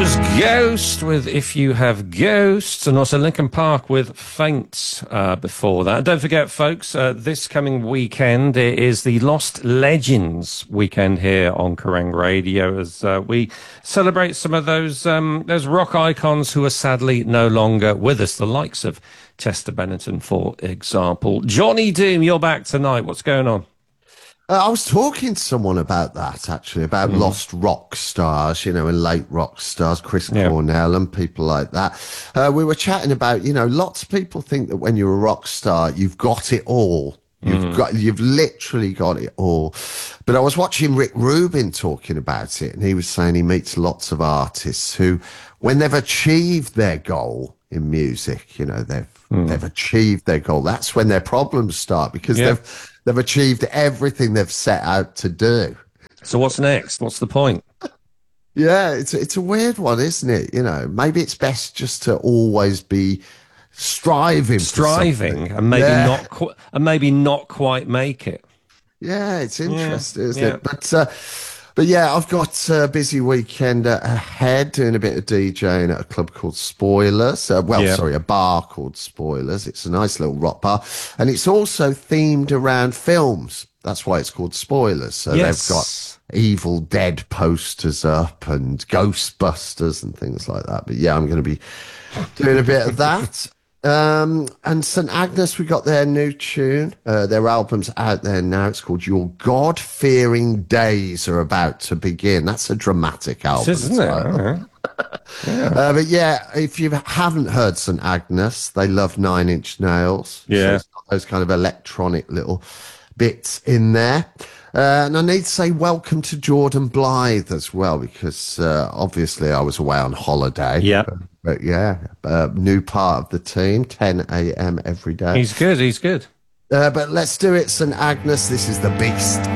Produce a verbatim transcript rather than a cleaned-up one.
was Ghost with If You Have Ghosts, and also Linkin Park with Faint uh, before that. Don't forget, folks, uh, this coming weekend it is the Lost Legends weekend here on Kerrang Radio, as uh, we celebrate some of those um, those rock icons who are sadly no longer with us, the likes of Chester Bennington, for example. Johnny Doom, you're back tonight. What's going on? Uh, I was talking to someone about that, actually, about mm. lost rock stars, you know, and late rock stars, Chris yeah. Cornell and people like that. Uh, we were chatting about, you know, lots of people think that when you're a rock star, you've got it all. You've mm. got, you've literally got it all. But I was watching Rick Rubin talking about it, and he was saying he meets lots of artists who, when they've achieved their goal in music, you know, they've, mm. they've achieved their goal. That's when their problems start, because yeah. they've, They've achieved everything they've set out to do. So what's next? What's the point? Yeah, it's it's a weird one, isn't it? You know, maybe it's best just to always be striving, striving, and maybe yeah. not, qu- and maybe not quite make it. Yeah, it's interesting, yeah. isn't yeah. it? But uh, but yeah, I've got a busy weekend uh, ahead, doing a bit of DJing at a club called Spoilers. Uh, well, yeah. sorry, a bar called Spoilers. It's a nice little rock bar, and it's also themed around films. That's why it's called Spoilers. So yes. they've got Evil Dead posters up and Ghostbusters and things like that. But yeah, I'm going to be doing a bit of that. Um, and Saint Agnes, we got their new tune. Uh, their album's out there now. It's called Your God-Fearing Days Are About to Begin. That's a dramatic album. It is, isn't it? Uh-huh. yeah. Uh, but yeah, if you haven't heard Saint Agnes, they love Nine Inch Nails. Yeah. So it's got those kind of electronic little bits in there. Uh, and I need to say welcome to Jordan Blythe as well, because uh, obviously I was away on holiday. Yeah. But, but yeah, uh, new part of the team, ten a.m. every day. He's good, he's good. Uh, but let's do it, Saint Agnes. This is The Beast.